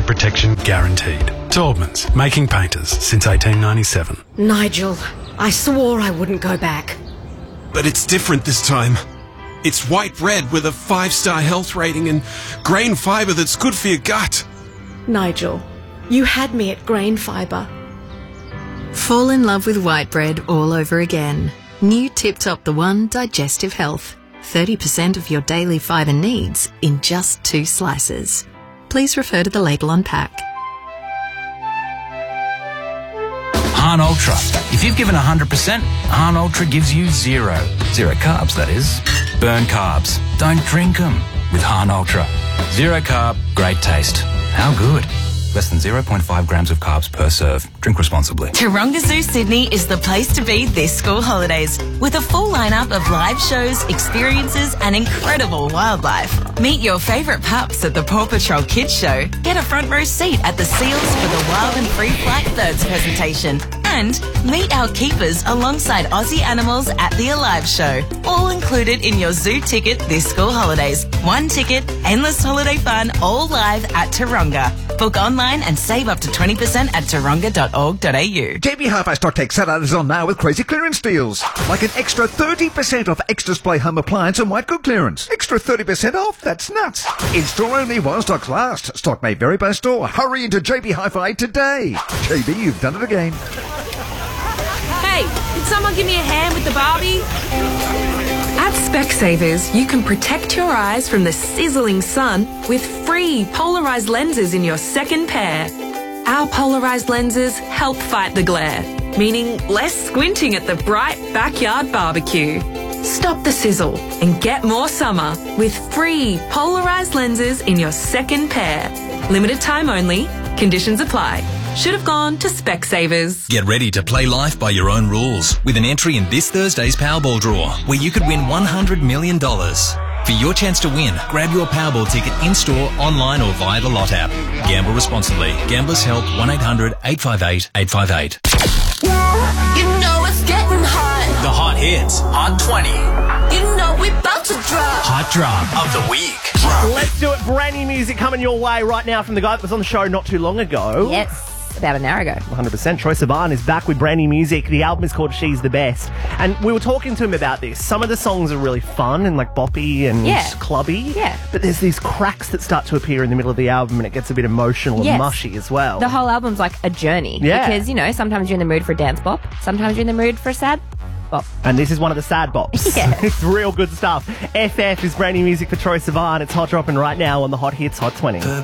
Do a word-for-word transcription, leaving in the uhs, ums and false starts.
paint protection guaranteed. Taubmans, making painters since eighteen ninety-seven. Nigel, I swore I wouldn't go back. But it's different this time. It's white bread with a five-star health rating and grain fibre that's good for your gut. Nigel, you had me at grain fibre. Fall in love with white bread all over again. New Tip Top The One Digestive Health. thirty percent of your daily fibre needs in just two slices. Please refer to the label on pack. Hahn Ultra. If you've given one hundred percent, Hahn Ultra gives you zero. Zero carbs, that is. Burn carbs. Don't drink them with Hahn Ultra. Zero carb, great taste. How good? Less than zero point five grams of carbs per serve. Drink responsibly. Taronga Zoo Sydney is the place to be this school holidays, with a full lineup of live shows, experiences and incredible wildlife. Meet your favourite pups at the Paw Patrol Kids Show. Get a front row seat at the Seals for the Wild and Free Flight Birds presentation. And meet our keepers alongside Aussie animals at the Alive Show. All included in your zoo ticket this school holidays. One ticket, endless holiday fun, all live at Taronga. Book online and save up to twenty percent at taronga dot org dot a u. J B Hi-Fi Stock Take Saturday is on now with crazy clearance deals. Like an extra thirty percent off extra display home appliance and white good clearance. Extra thirty percent off? That's nuts. In store only while stocks last. Stock may vary by store. Hurry into J B Hi-Fi today. J B, you've done it again. Hey, can someone give me a hand with the Barbie? At Specsavers, you can protect your eyes from the sizzling sun with free polarised lenses in your second pair. Our polarised lenses help fight the glare, meaning less squinting at the bright backyard barbecue. Stop the sizzle and get more summer with free polarised lenses in your second pair. Limited time only. Conditions apply. Should have gone to Specsavers. Get ready to play life by your own rules with an entry in this Thursday's Powerball draw, where you could win one hundred million dollars. For your chance to win, grab your Powerball ticket in-store, online or via the Lot app. Gamble responsibly. Gamblers Help one eight hundred eight five eight eight five eight. Yeah, you know it's getting hot. The Hot Hits, Hot twenty. You know we're about to drop. Hot Drop of the Week. Let's do it. Brand new music coming your way right now from the guy that was on the show not too long ago. Yes. About an hour ago. one hundred percent. Troye Sivan is back with brand new music. The album is called She's the Best. And we were talking to him about this. Some of the songs are really fun and like boppy and yeah. clubby. Yeah. But there's these cracks that start to appear in the middle of the album and it gets a bit emotional and yes. mushy as well. The whole album's like a journey. Yeah. Because, you know, sometimes you're in the mood for a dance bop. Sometimes you're in the mood for a sad bop. And this is one of the sad bops. Yeah. It's real good stuff. F F is brand new music for Troye Sivan. It's hot dropping right now on the Hot Hits Hot twenty.